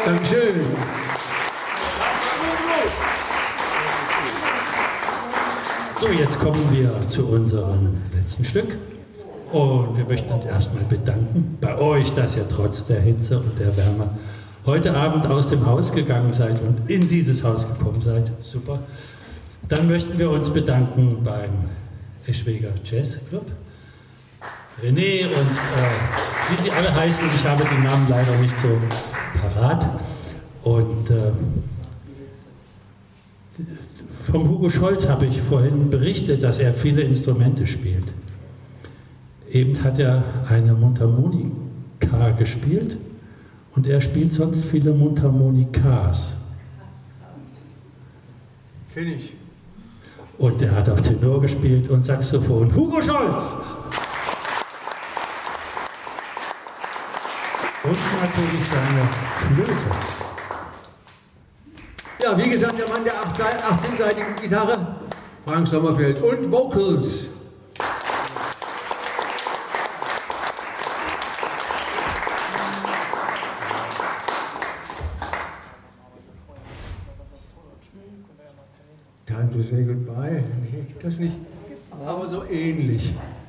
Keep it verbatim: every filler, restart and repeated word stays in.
Dankeschön. So, jetzt kommen wir zu unserem letzten Stück. Und wir möchten uns erstmal bedanken bei euch, dass ihr trotz der Hitze und der Wärme heute Abend aus dem Haus gegangen seid und in dieses Haus gekommen seid. Super. Dann möchten wir uns bedanken beim Eschweger Jazz Club. René und äh, wie sie alle heißen, ich habe die Namen leider nicht so parat. Und äh, vom Hugo Scholz habe ich vorhin berichtet, dass er viele Instrumente spielt. Eben hat er eine Mundharmonika gespielt und er spielt sonst viele Mundharmonikas. Kenn ich. Und er hat auch Tenor gespielt und Saxophon. Hugo Scholz! Und natürlich seine Flöte. Ja, wie gesagt, der Mann der achtzehnseitigen Gitarre, Frank Sommerfeld, und Vocals. Time to say goodbye. Nee, das nicht, aber so ähnlich.